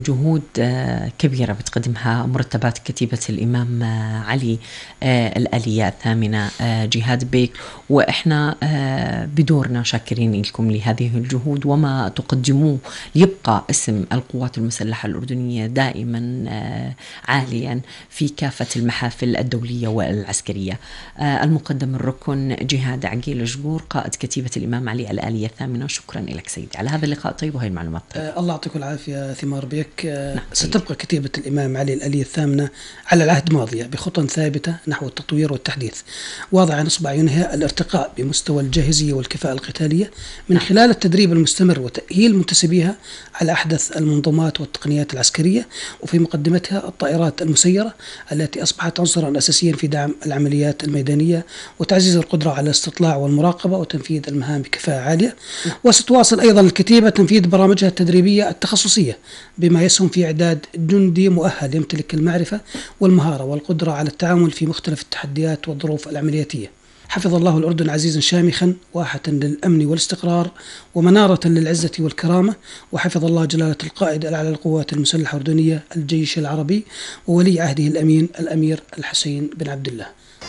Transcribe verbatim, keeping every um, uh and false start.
جهود آه، كبيرة بتقدمها مرتبات كتيبة الإمام آه، علي آه، الآلية الثامنة آه، جهاد بيك، وإحنا آه، بدورنا شاكرين لكم لهذه الجهود وما تقدموه. يبقى اسم القوات المسلحة الأردنية دائما آه، عاليا في كافة المحافل الدولية والعسكرية. آه، المقدم الركن جهاد عقيل جبور، قائد كتيبة الإمام علي الآلية الثامنة، شكرا لك سيدي على هذا اللقاء الطيب وهي المعلومات الطيبة. آه الله يعطيكم العافية ثمار بيك. آه نعم ستبقى كتيبة الإمام علي الآلية الثامنة على العهد ماضية بخطى ثابتة نحو التطوير والتحديث، واضعة نصب عيونها الارتقاء بمستوى الجاهزية والكفاءة القتالية من نعم. خلال التدريب المستمر وتأهيل منتسبيها على أحدث المنظومات والتقنيات العسكرية، وفي مقدمتها الطائرات المسيرة التي أصبحت عنصرا أساسيا في دعم العمليات الميدانية وتعزيز القدرة على الاستطلاع والمراقبة وتنفيذ المهام بكفاءة عالية. نعم. وستواصل أيضا الكتيبة تنفيذ برامجها التدريبية التخصصية بما يسهم في إعداد جندي مؤهل يمتلك المعرفة والمهارة والقدرة على التعامل في مختلف التحديات والظروف العملياتية. حفظ الله الأردن عزيزا شامخا، واحة للأمن والاستقرار ومنارة للعزة والكرامة. وحفظ الله جلالة القائد الأعلى للقوات المسلحة الأردنية الجيش العربي وولي عهده الأمين الأمير الحسين بن عبد الله.